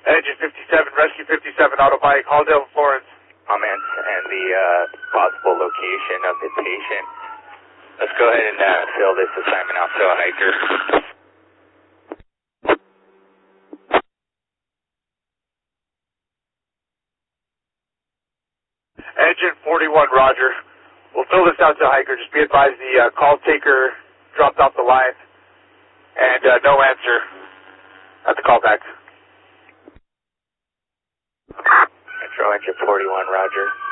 Engine 57, Rescue 57, Autobike, Halldale, Florence. Comments and the possible location of the patient. Let's go ahead and fill this assignment out to a hiker. Engine 41, Roger. We'll fill this out to a hiker. Just be advised the call taker dropped off the line and no answer at the callback. Metro Engine 41, Roger.